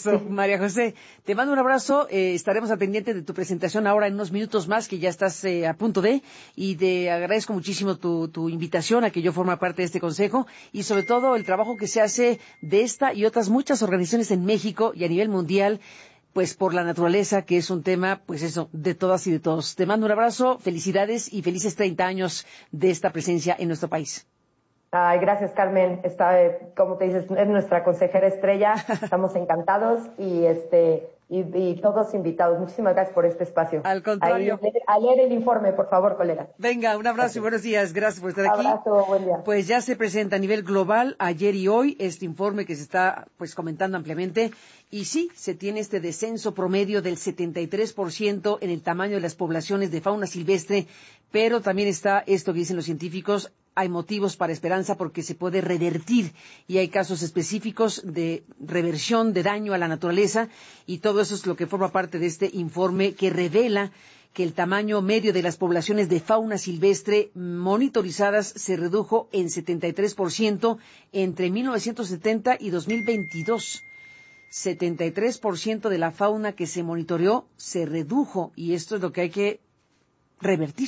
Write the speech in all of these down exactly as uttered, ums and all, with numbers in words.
Eso, María José. Te mando un abrazo. Eh, estaremos al pendiente de tu presentación ahora en unos minutos más, que ya estás eh, a punto de. Y te agradezco muchísimo tu, tu invitación a que yo forme parte de este consejo. Y sobre todo el trabajo que se hace de esta y otras muchas organizaciones en México y a nivel mundial, pues por la naturaleza, que es un tema, pues eso, de todas y de todos. Te mando un abrazo, felicidades y felices treinta años de esta presencia en nuestro país. Ay, gracias, Carmen. Está, eh, como te dices, es nuestra consejera estrella. Estamos encantados y este y, y todos invitados. Muchísimas gracias por este espacio. Al contrario. Ahí, a leer el informe, por favor, colega. Venga, un abrazo gracias. Y buenos días. Gracias por estar aquí. Abrazo, buen día. Pues ya se presenta a nivel global, ayer y hoy, este informe que se está pues comentando ampliamente. Y sí, se tiene este descenso promedio del setenta y tres por ciento en el tamaño de las poblaciones de fauna silvestre, pero también está esto que dicen los científicos. Hay motivos para esperanza porque se puede revertir y hay casos específicos de reversión de daño a la naturaleza y todo eso es lo que forma parte de este informe que revela que el tamaño medio de las poblaciones de fauna silvestre monitorizadas se redujo en setenta y tres por ciento entre mil novecientos setenta y dos mil veintidós. setenta y tres por ciento de la fauna que se monitoreó se redujo y esto es lo que hay que revertir.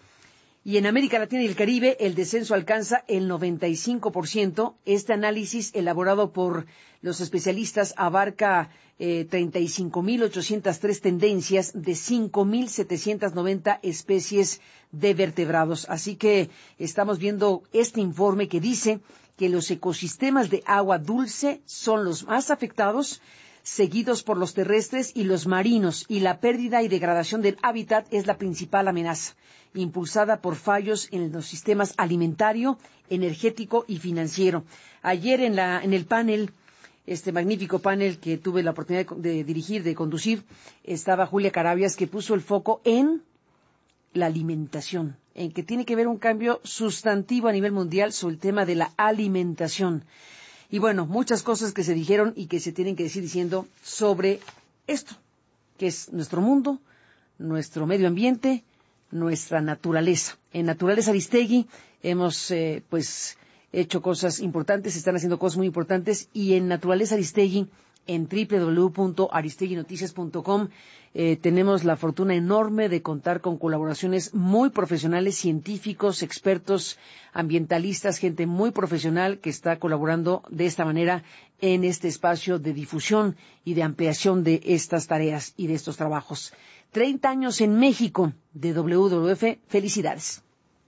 Y en América Latina y el Caribe, el descenso alcanza el noventa y cinco por ciento. Este análisis, elaborado por los especialistas, abarca eh, treinta y cinco mil ochocientas tres tendencias de cinco mil setecientas noventa especies de vertebrados. Así que estamos viendo este informe que dice que los ecosistemas de agua dulce son los más afectados, seguidos por los terrestres y los marinos, y la pérdida y degradación del hábitat es la principal amenaza, impulsada por fallos en los sistemas alimentario, energético y financiero. Ayer en la en el panel, este magnífico panel que tuve la oportunidad de, de dirigir, de conducir, estaba Julia Carabias, que puso el foco en la alimentación, en que tiene que haber un cambio sustantivo a nivel mundial sobre el tema de la alimentación. Y bueno, muchas cosas que se dijeron y que se tienen que decir diciendo sobre esto, que es nuestro mundo, nuestro medio ambiente, nuestra naturaleza. En Naturaleza Aristegui hemos, eh, pues, hecho cosas importantes, se están haciendo cosas muy importantes, y en Naturaleza Aristegui, en doble u doble u doble u punto aristeguinoticias punto com, eh, tenemos la fortuna enorme de contar con colaboraciones muy profesionales, científicos, expertos, ambientalistas, gente muy profesional que está colaborando de esta manera en este espacio de difusión y de ampliación de estas tareas y de estos trabajos. treinta años en México de W W F. Felicidades.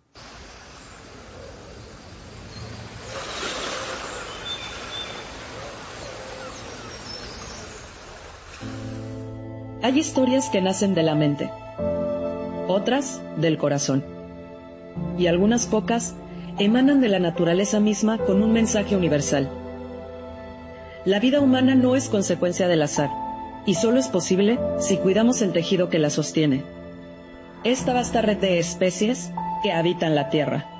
Hay historias que nacen de la mente, otras del corazón, y algunas pocas emanan de la naturaleza misma con un mensaje universal. La vida humana no es consecuencia del azar, y solo es posible si cuidamos el tejido que la sostiene. Esta vasta red de especies que habitan la Tierra.